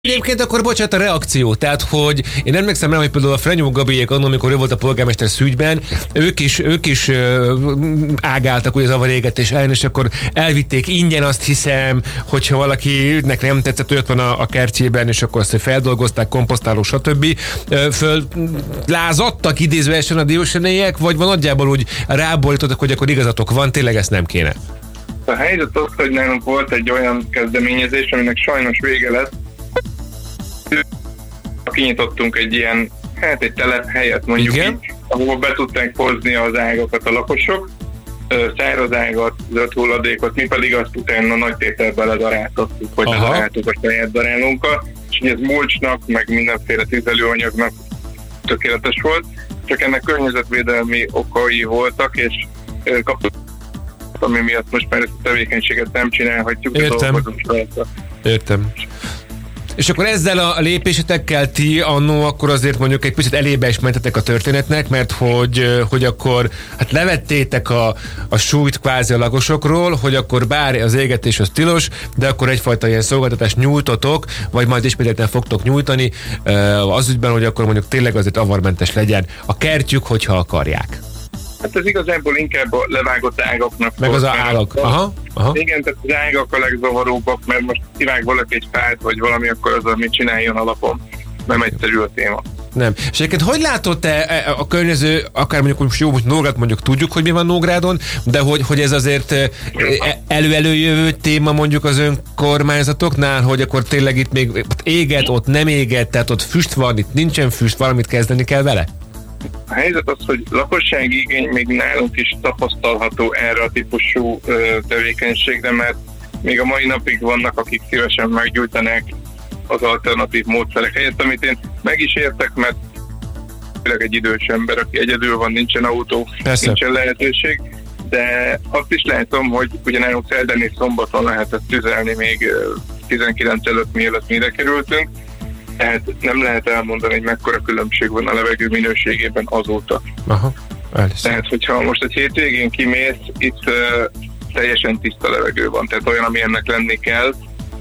Egyébként akkor bocsánat a reakció, tehát hogy én emlékszem rá, hogy például a Frenyó Gabiék annól, amikor ő volt a polgármester Szügyben, ők is ágáltak ugye az avarégetés ellen, és akkor elvitték ingyen, azt hiszem, hogyha valakinek nem tetszett, hogy ott van a kertjében, és akkor azt feldolgozták, komposztáló, stb. Föllázadtak idézőesen a diószenélyek, vagy van nagyjából úgy ráborítottak, hogy akkor igazatok van, tényleg ezt nem kéne? A helyzet az, hogy nálunk volt egy olyan kezdeményezés, aminek sajnos vége lett. Kinyitottunk egy ilyen, egy telephelyet mondjuk így, ahol be tudták hozni az ágakat a lakosok, száraz ágat, zöld hulladékot, mi pedig azt utána nagy tételbe ledaráltattuk, vagy ledaráltuk a saját darálónkkal, és ez mulcsnak, meg mindenféle tüzelőanyagnak tökéletes volt, csak ennek környezetvédelmi okai voltak, és kaptuk, ami miatt most már ezt a tevékenységet nem csinálhatjuk. Értem. És akkor ezzel a lépésetekkel ti annó akkor azért mondjuk egy picit elébe is mentetek a történetnek, mert hogy akkor hát levettétek a súlyt kvázi a lakosokról, hogy akkor bár az égetés az tilos, de akkor egyfajta ilyen szolgáltatást nyújtotok, vagy majd ismételten fogtok nyújtani az ügyben, hogy akkor mondjuk tényleg azért avarmentes legyen a kertjük, hogyha akarják. Hát ez igazából inkább a levágott ágaknak. Meg az ágak. Aha. Igen, tehát az ágak a legzavaróbbak, mert most kivág valaki egy fát, vagy valami, akkor az, amit csináljon alapon. Nem egyszerű a téma. Nem. És egyébként hogy látod te a környező, akár mondjuk jó, hogy Nógrád mondjuk tudjuk, hogy mi van Nógrádon, de hogy ez azért előjövő téma mondjuk az önkormányzatoknál, hogy akkor tényleg itt még éget, ott nem éget, tehát ott füst van, itt nincsen füst, valamit kezdeni kell vele? A helyzet az, hogy lakossági igény még nálunk is tapasztalható erre a típusú tevékenységre, mert még a mai napig vannak, akik szívesen meggyújtanák az alternatív módszerek helyett, amit én meg is értek, mert egy idős ember, aki egyedül van, nincsen autó, nincsen lehetőség, de azt is látom, hogy ugye nálunk szerdán és szombaton lehetett tüzelni még 19 előtt, mielőtt mi ide kerültünk, tehát nem lehet elmondani, hogy mekkora különbség van a levegő minőségében azóta. Aha, tehát, hogyha most egy hétvégén kimész, itt teljesen tiszta levegő van, tehát olyan, ami ennek lenni kell.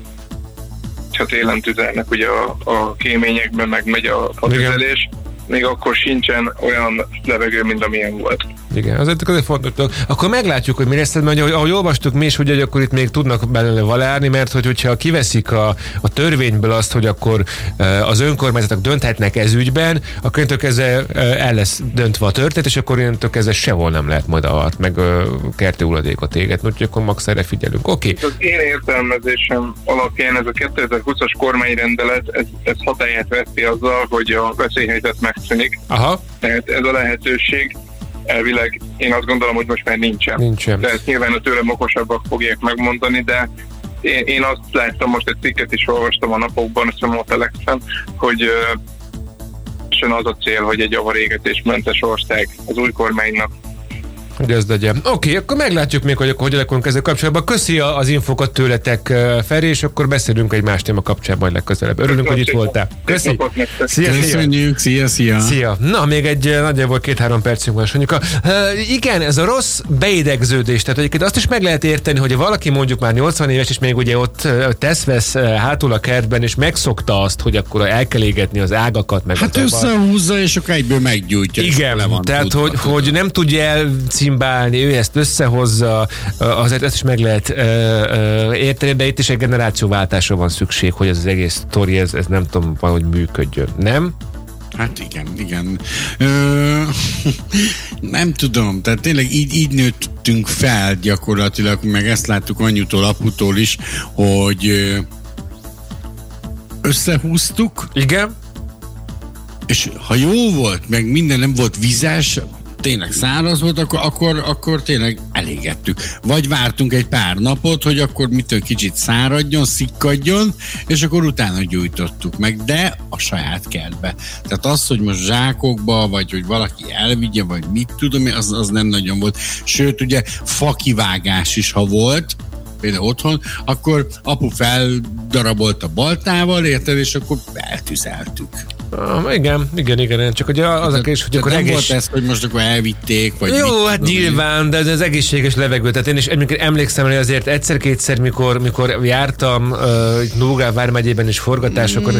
Ha télen tüzelnek ugye a kéményekben, meg megy a tüzelés, még akkor sincsen olyan levegő, mint amilyen volt. Igen, azért fontos. Akkor meglátjuk, hogy mi lesz, mert ahogy olvastuk mi is, hogy akkor itt még tudnak belőle valárni, mert hogyha kiveszik a törvényből azt, hogy akkor az önkormányzatok dönthetnek ez ügyben, akkor innentől kezdve el lesz döntve a történet, és akkor innentől kezdve sehol nem lehet majd meg kerti hulladékot égetni, úgyhogy akkor max erre figyelünk. Oké. Az én értelmezésem alapján ez a 2020-as kormányrendelet, ez hatályát veszi azzal, hogy a veszélyhelyzet megszűnik. Aha. Tehát ez a lehetőség elvileg én azt gondolom, hogy most már nincsen. Tehát nyilván a tőlem okosabbak fogják megmondani, de én azt láttam, most egy cikket is olvastam a napokban, azt mondom a Telexen, hogy az a cél, hogy egy avarégetésmentes ország az új kormánynak. Hogy ez legyen. Oké, akkor meglátjuk még, hogy hogy alakulunk ezzel kapcsolatban. Köszi az infokat tőletek, Feri, és akkor beszélünk egy más téma kapcsán majd legközelebb. Örülünk, hogy itt voltál. Köszi. Köszönjük, szia. Na, még egy nagyjából 2-3 percünk van, Sanyika. Igen, ez a rossz beidegződés, tehát egyébként azt is meg lehet érteni, hogy valaki mondjuk már 80 éves, és még ugye ott tesz-vesz hátul a kertben, és megszokta azt, hogy akkor el kell égetni az ágakat, meg hát összehúzza, és akkor egyből meggyújtja. Igen, tehát hogy nem tudja elcimbálni, ő ezt összehozza, azért ezt is meg lehet érteni, de itt is egy generációváltásra van szükség, hogy ez az egész sztori, ez nem tudom, valahogy működjön, nem? Hát igen. Nem tudom, tehát tényleg így nőttünk fel gyakorlatilag, meg ezt láttuk anyutól, aputól is, hogy összehúztuk. Igen. És ha jó volt, meg minden nem volt vizes, tényleg száraz volt, akkor tényleg elégettük. Vagy vártunk egy pár napot, hogy akkor mitől kicsit száradjon, szikkadjon, és akkor utána gyújtottuk meg, de a saját kertbe. Tehát az, hogy most zsákokba, vagy hogy valaki elvigye, vagy mit tudom, az nem nagyon volt. Sőt, ugye fakivágás is, ha volt, például otthon, akkor apu feldarabolt a baltával, érted, és akkor eltüzeltük. Igen. Csak ugye az a kérdés, hogy akkor nem volt ez, hogy most akkor elvitték, vagy jó, hát nyilván, de ez az egészséges levegő. Tehát én is emlékszem, hogy azért egyszer-kétszer, mikor jártam Nógrád vármegyében is forgatásokon,